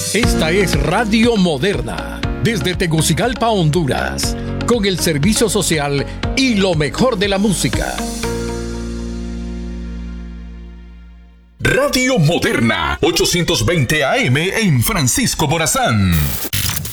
Esta es Radio Moderna, desde Tegucigalpa, Honduras, con el servicio social y lo mejor de la música. Radio Moderna, 820 AM en Francisco Morazán.